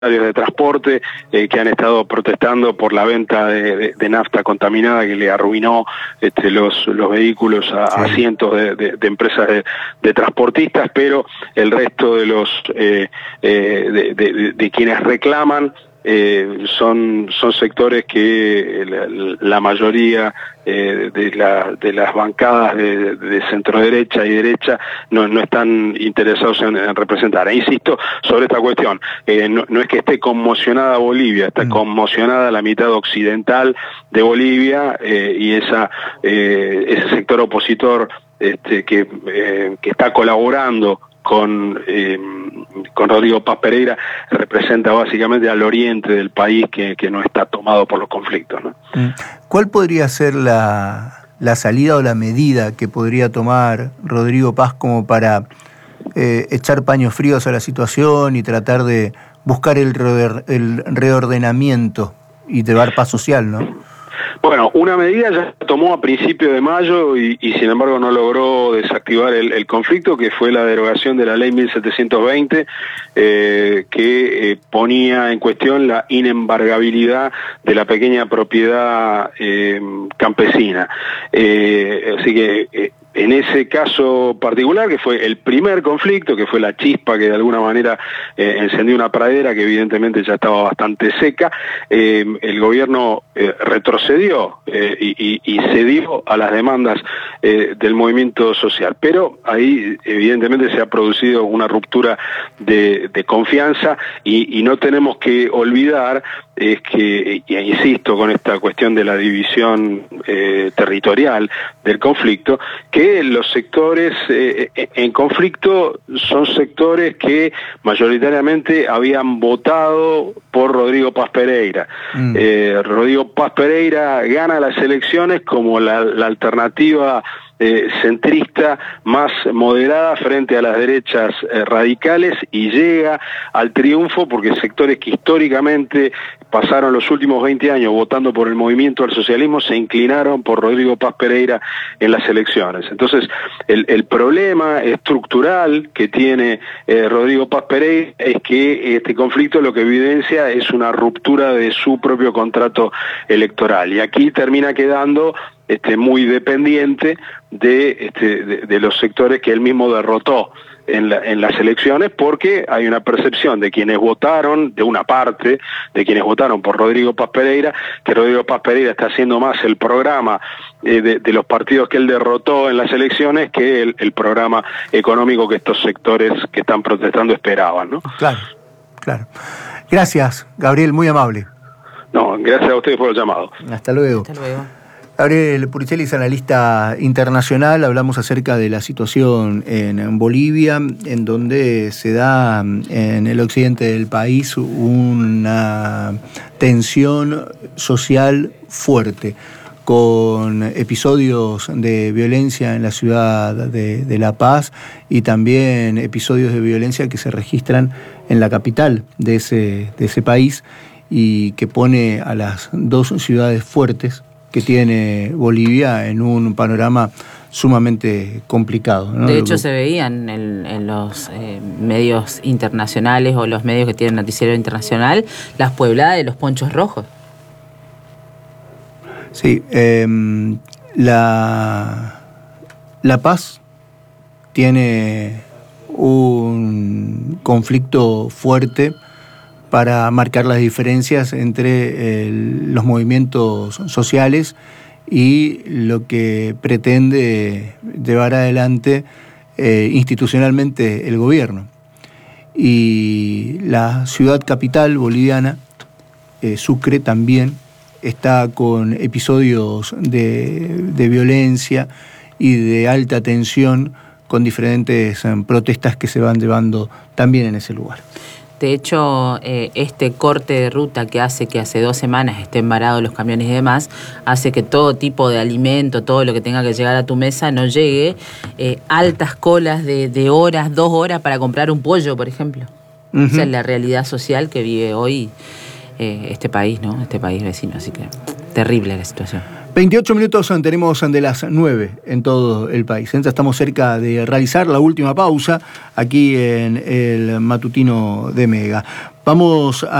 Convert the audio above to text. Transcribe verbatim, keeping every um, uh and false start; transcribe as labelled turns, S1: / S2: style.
S1: de transporte eh, que han estado protestando por la venta de, de, de nafta contaminada que le arruinó este, los, los vehículos a, sí. a cientos de, de, de empresas de, de transportistas, pero el resto de los eh, eh, de, de, de quienes reclaman Eh, son son sectores que la, la mayoría eh, de, la, de las bancadas de, de centro derecha y derecha no, no están interesados en, en representar. E insisto sobre esta cuestión, eh, no, no es que esté conmocionada Bolivia, está mm. conmocionada la mitad occidental de Bolivia eh, y esa eh, ese sector opositor este, que, eh, que está colaborando con eh, con Rodrigo Paz Pereira representa básicamente al oriente del país que, que no está tomado por los conflictos, ¿no?
S2: ¿Cuál podría ser la, la salida o la medida que podría tomar Rodrigo Paz como para eh, echar paños fríos a la situación y tratar de buscar el, re, el reordenamiento y llevar paz social, ¿no?
S1: Bueno, una medida ya se tomó a principios de mayo y, y sin embargo no logró desactivar el, el conflicto, que fue la derogación de la ley mil setecientos veinte, eh, que eh, ponía en cuestión la inembargabilidad de la pequeña propiedad eh, campesina. Eh, así que eh, en ese caso particular, que fue el primer conflicto, que fue la chispa que de alguna manera eh, encendió una pradera que evidentemente ya estaba bastante seca, eh, el gobierno eh, retrocedió eh, y, y cedió a las demandas eh, del movimiento social. Pero ahí evidentemente se ha producido una ruptura de, de confianza y, y no tenemos que olvidar es que, y insisto con esta cuestión de la división eh, territorial del conflicto, que los sectores eh, en conflicto son sectores que mayoritariamente habían votado por Rodrigo Paz Pereira. Mm. Eh, Rodrigo Paz Pereira gana las elecciones como la, la alternativa Eh, centrista más moderada frente a las derechas eh, radicales y llega al triunfo porque sectores que históricamente pasaron los últimos veinte años votando por el movimiento al socialismo se inclinaron por Rodrigo Paz Pereira en las elecciones. Entonces, el, el problema estructural que tiene eh, Rodrigo Paz Pereira es que este conflicto lo que evidencia es una ruptura de su propio contrato electoral y aquí termina quedando Este, muy dependiente de, este, de, de los sectores que él mismo derrotó en, la, en las elecciones, porque hay una percepción de quienes votaron, de una parte de quienes votaron por Rodrigo Paz Pereira, que Rodrigo Paz Pereira está haciendo más el programa eh, de, de los partidos que él derrotó en las elecciones que el, el programa económico que estos sectores que están protestando esperaban, ¿no?
S2: Claro, claro. Gracias, Gabriel, muy amable.
S1: No, gracias a ustedes por el llamado.
S2: Hasta luego.
S3: Hasta luego.
S2: Gabriel Puricelli, analista internacional. Hablamos acerca de la situación en Bolivia, en donde se da en el occidente del país una tensión social fuerte, con episodios de violencia en la ciudad de, de La Paz y también episodios de violencia que se registran en la capital de ese, de ese país y que pone a las dos ciudades fuertes que tiene Bolivia en un panorama sumamente complicado, ¿no?
S3: De hecho, se veían en, en los eh, medios internacionales o los medios que tienen noticiero internacional las puebladas de los ponchos rojos.
S2: Sí, eh, la, la Paz tiene un conflicto fuerte para marcar las diferencias entre el, los movimientos sociales y lo que pretende llevar adelante eh, institucionalmente el gobierno. Y la ciudad capital boliviana, eh, Sucre, también está con episodios de, de violencia y de alta tensión con diferentes eh, protestas que se van llevando también en ese lugar.
S3: De hecho, eh, este corte de ruta que hace que hace dos semanas estén varados los camiones y demás, hace que todo tipo de alimento, todo lo que tenga que llegar a tu mesa no llegue. Eh, altas colas de, de horas, dos horas para comprar un pollo, por ejemplo. Uh-huh. Esa es la realidad social que vive hoy eh, este país, ¿no? Este país vecino, así que terrible la situación.
S2: veintiocho minutos tenemos de las nueve en todo el país. Ya estamos cerca de realizar la última pausa aquí en el matutino de Mega. Vamos a